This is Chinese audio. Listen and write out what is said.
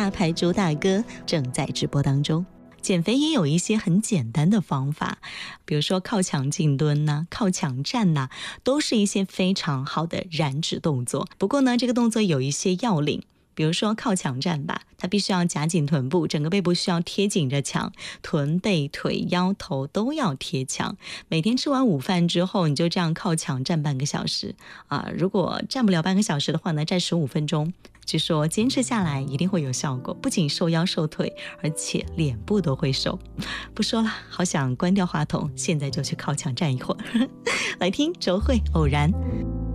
大牌周大哥正在直播当中。减肥也有一些很简单的方法，比如说靠墙静蹲呐、靠墙站呐，都是一些非常好的燃脂动作。不过呢，这个动作有一些要领。比如说靠墙站吧，它必须要夹紧臀部，整个背部需要贴紧着墙，臀背腿腰头都要贴墙。每天吃完午饭之后，你就这样靠墙站半个小时如果站不了半个小时的话呢，站15分钟。据说坚持下来一定会有效果，不仅瘦腰瘦腿，而且脸部都会瘦。不说了，好想关掉话筒，现在就去靠墙站一会儿。来听周蕙偶然。